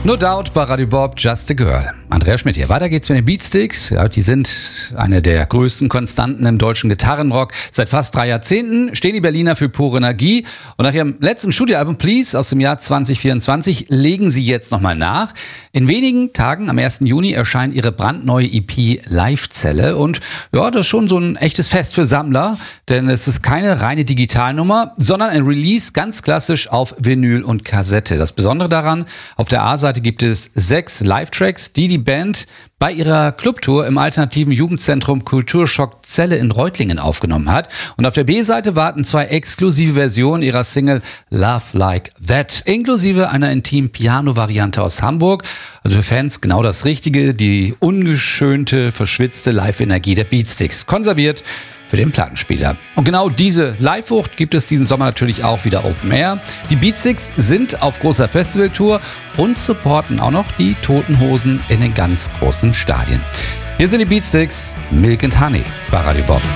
No Doubt bei Radio Bob, Just a Girl. Andrea Schmidt hier. Weiter geht's mit den Beatsticks. Ja, die sind eine der größten Konstanten im deutschen Gitarrenrock. Seit fast 3 Jahrzehnten stehen die Berliner für pure Energie. Und nach ihrem letzten Studioalbum Please aus dem Jahr 2024 legen sie jetzt nochmal nach. In wenigen Tagen, am 1. Juni, erscheint ihre brandneue EP Live-Zelle. Und ja, das ist schon so ein echtes Fest für Sammler. Denn es ist keine reine Digitalnummer, sondern ein Release ganz klassisch auf Vinyl und Kassette. Das Besondere daran, auf der A-Seite gibt es 6 Live-Tracks, die Band bei ihrer Clubtour im alternativen Jugendzentrum Kulturschock Zelle in Reutlingen aufgenommen hat. Und auf der B-Seite warten 2 exklusive Versionen ihrer Single Love Like That, inklusive einer intimen Piano-Variante aus Hamburg. Also für Fans genau das Richtige, die ungeschönte, verschwitzte Live-Energie der Beatsticks, konserviert für den Plattenspieler. Und genau diese Live-Wucht gibt es diesen Sommer natürlich auch wieder Open Air. Die Beatsticks sind auf großer Festivaltour und supporten auch noch die Toten Hosen in den ganz großen Stadien. Hier sind die Beatsticks, Milk and Honey bei Radio Bob.